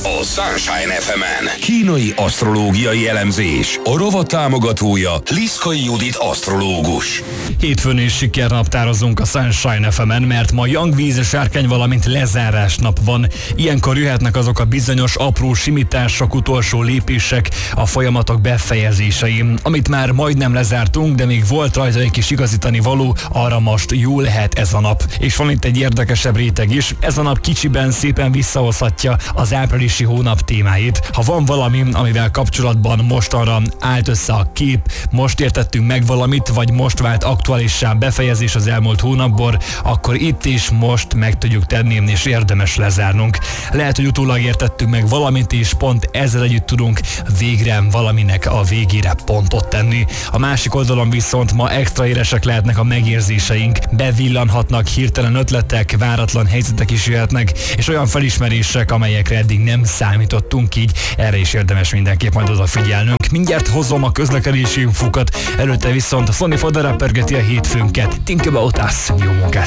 a Sunshine FM-en. Kínai asztrológiai elemzés. A rovat támogatója Liszkai Judit asztrológus. Hétfőn is sikernaptározunk a Sunshine FM-en, mert ma Yang-víz sárkány, valamint lezárás nap van. Ilyenkor jöhetnek azok a bizonyos apró simítások, utolsó lépések, a folyamatok befejezései. Amit már majdnem lezártunk, de még volt rajta egy kis igazítani való, arra most jó lehet ez a nap. És van itt egy érdekesebb réteg is, ez a nap kicsiben szépen visszahozhatja az áprilisi hónap témáit. Ha van valami, amivel kapcsolatban mostanra állt össze a kép, most értettünk meg valamit, vagy most vált aktuálissá befejezés az elmúlt hónapból, akkor itt is most meg tudjuk tenni, és érdemes lezárnunk. Lehet, hogy utólag értettünk meg valamit, és pont ezzel együtt tudunk végre valaminek a végére pontot tenni. A másik oldalon viszont ma extra éresek lehetnek a megérzéseink, bevillanhatnak hirtelen ötletek, váratlan helyzetek is jöhetnek, és olyan felismerések, amelyekre eddig nem számítottunk, így erre is érdemes mindenképp majd odafigyelnünk. Mindjárt hozom a közlekedési infokat, előtte viszont Sonny Fodera pörgeti a hétfőnket. Think about us. Jó munkát!